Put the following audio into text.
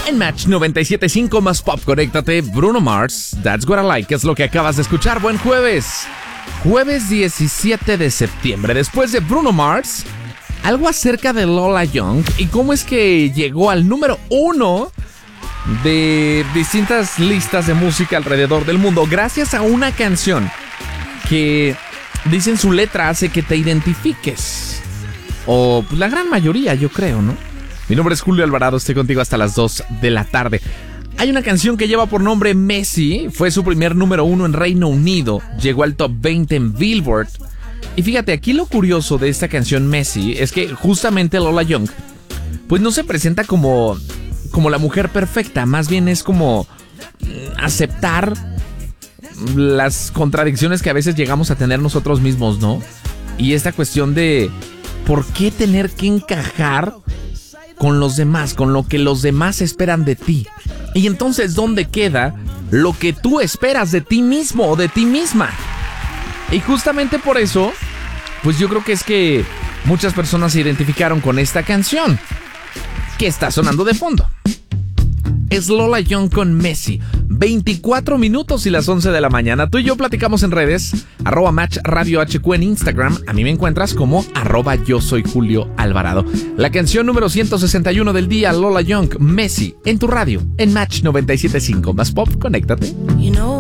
En Match 97.5 más pop, conéctate. Bruno Mars, That's What I Like, es lo que acabas de escuchar. Buen jueves. Jueves 17 de septiembre. Después de Bruno Mars, algo acerca de Lola Young y cómo es que llegó al número 1 de distintas listas de música alrededor del mundo gracias a una canción que, dicen, su letra hace que te identifiques. O pues, la gran mayoría, yo creo, ¿no? Mi nombre es Julio Alvarado, estoy contigo hasta las 2 de la tarde. Hay una canción que lleva por nombre Messi, fue su primer número 1 en Reino Unido, llegó al top 20 en Billboard. Y fíjate, aquí lo curioso de esta canción Messi es que justamente Lola Young, pues no se presenta como la mujer perfecta, más bien es como aceptar las contradicciones que a veces llegamos a tener nosotros mismos, ¿no? Y esta cuestión de ¿por qué tener que encajar con los demás, con lo que los demás esperan de ti? Y entonces, ¿dónde queda lo que tú esperas de ti mismo o de ti misma? Y justamente por eso, pues yo creo que es que muchas personas se identificaron con esta canción que está sonando de fondo. Es Lola Young con Messi. 24 minutos y las 11 de la mañana. Tú y yo platicamos en redes, @MatchRadioHQ en Instagram. A mí me encuentras como @yo soy Julio Alvarado. La canción número 161 del día, Lola Young, Messi, en tu radio, en Match 97.5. Más pop, conéctate. You know